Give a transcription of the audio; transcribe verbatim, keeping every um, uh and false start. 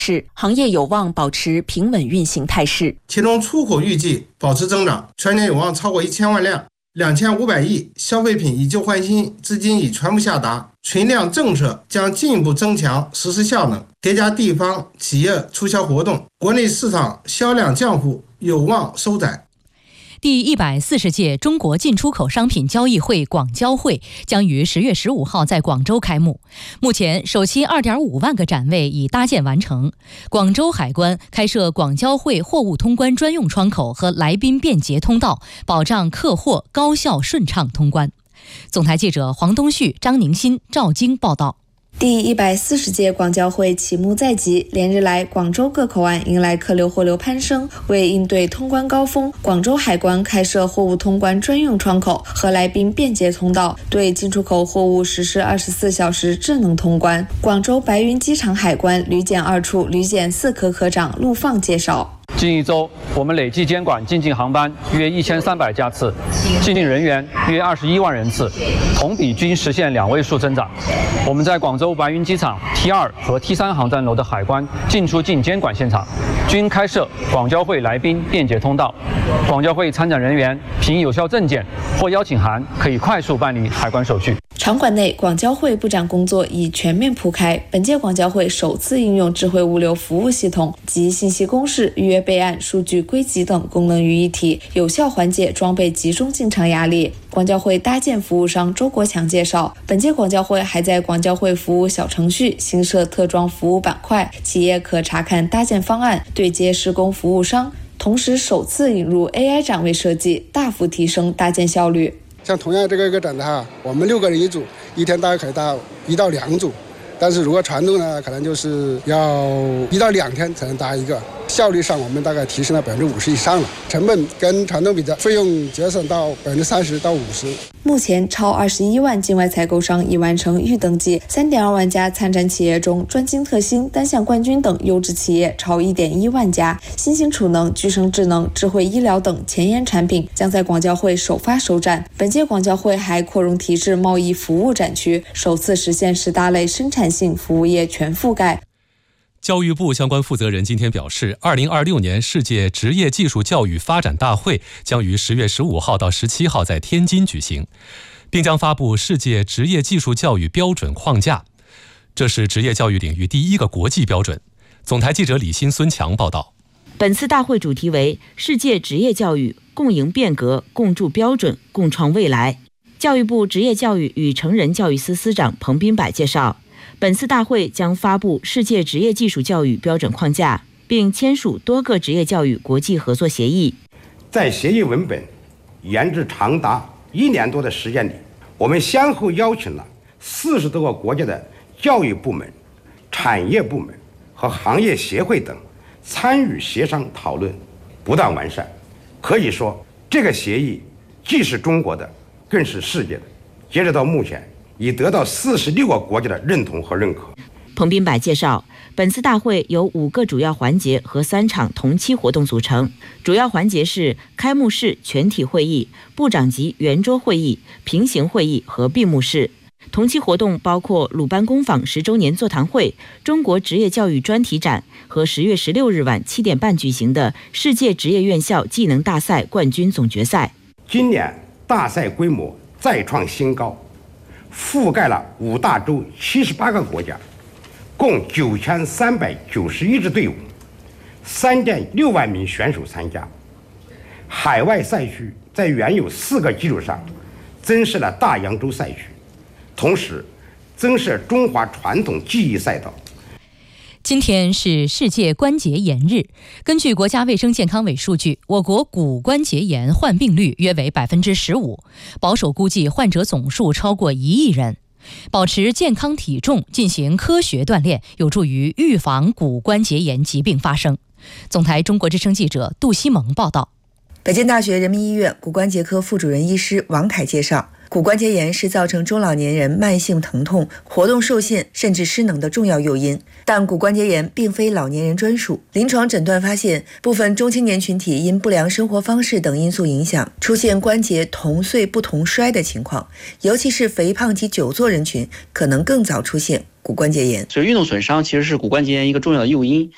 是行业有望保持平稳运行态势。 其中出口预计保持增长，全年有望超过一千万辆，两千五百亿消费品以旧换新，资金已全部下达，存量政策将进一步增强实施效能，叠加地方企业促销活动，国内市场销量降幅有望收窄。 第一百四十届中国进出口商品交易会广交会将于十月十五号在广州开幕。目前，首期二点五万个展位已搭建完成。广州海关开设广交会货物通关专用窗口和来宾便捷通道，保障客货高效顺畅通关。总台记者黄东旭、张宁新、赵京报道。 第一百四十届广交会启幕在即，连日来广州各口岸迎来客流货流攀升。为应对通关高峰，广州海关开设货物通关专用窗口和来宾便捷通道，对进出口货物实施二十四小时智能通关。广州白云机场海关旅检二处旅检四科科长陆放介绍。 近一周，我们累计监管进境航班约一千三百架次，进境人员约二十一万人次，同比均实现两位数增长。我们在广州白云机场 T 二 和 T 三 航站楼的海关进出境监管现场，均开设广交会来宾便捷通道。广交会参展人员凭有效证件或邀请函，可以快速办理海关手续。 场馆内，广交会布展工作已全面铺开。本届广交会首次应用智慧物流服务系统及信息公示、预约备案、数据归集等功能于一体，有效缓解装备集中进场压力。广交会搭建服务商周国强介绍，本届广交会还在广交会服务小程序新设特装服务板块，企业可查看搭建方案，对接施工服务商。同时，首次引入 A I 展位设计，大幅提升搭建效率。 像同样这个一个展的话，我们六个人一组，一天大概可以搭一到两组，但是如果传统呢，可能就是要一到两天才能搭一个。效率上我们大概提升了百分之五十以上了，成本跟传统比的费用节省到百分之三十到五十。 目前超二十一万境外采购商已完成预登记，三点二万家参展企业中，专精特新、单项冠军等优质企业超一点一万家。新型储能、具生智能、智慧医疗等前沿产品将在广交会首发首展。本届广交会还扩容提质贸易服务展区，首次实现十大类生产性服务业全覆盖。 教育部相关负责人今天表示，二零二六年世界职业技术教育发展大会将于十月十五号到十七号在天津举行，并将发布世界职业技术教育标准框架，这是职业教育领域第一个国际标准。总台记者李欣、孙强报道。 本次大会主题为世界职业教育，共赢变革，共筑标准，共创未来。教育部职业教育与成人教育司司长彭斌柏介绍，本次大会将发布世界职业技术教育标准框架，并签署多个职业教育国际合作协议。 在协议文本研制长达一年多的时间里，我们先后邀请了四十多个国家的教育部门、产业部门和行业协会等参与协商讨论，不断完善。可以说，这个协议既是中国的，更是世界的。截止到目前，已得到四十六个国家的认同和认可。 彭斌柏介绍，本次大会由五个主要环节和三场同期活动组成。主要环节是开幕式全体会议、部长级圆桌会议、平行会议和闭幕式。同期活动包括鲁班工坊十周年座谈会、中国职业教育专题展和十月十六日晚七点半举行的世界职业院校技能大赛冠军总决赛。 今年大赛规模再创新高，覆盖了五大洲七十八个国家，共九千三百九十一支队伍，三点六万名选手参加。海外赛区在原有四个基础上增设了大洋洲赛区，同时增设中华传统技艺赛道。 今天是世界关节炎日。根据国家卫生健康委数据，我国骨关节炎患病率约为百分之十五，保守估计患者总数超过一亿人。保持健康体重，进行科学锻炼，有助于预防骨关节炎疾病发生。总台中国之声记者杜西蒙报道。 北京大学人民医院骨关节科副主任医师王凯介绍，骨关节炎是造成中老年人慢性疼痛、活动受限甚至失能的重要诱因，但骨关节炎并非老年人专属。临床诊断发现，部分中青年群体因不良生活方式等因素影响，出现关节同岁不同衰的情况，尤其是肥胖及久坐人群可能更早出现骨关节炎。 所以运动损伤其实是骨关节炎一个重要的诱因。